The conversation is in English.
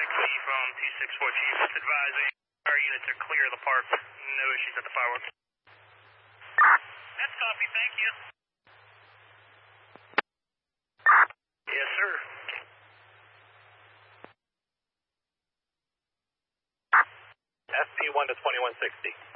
from 264 Chief. Just advising our units are clear of the park. No issues at the fireworks. That's copy, thank you. Yes, sir. FP1 to 2160.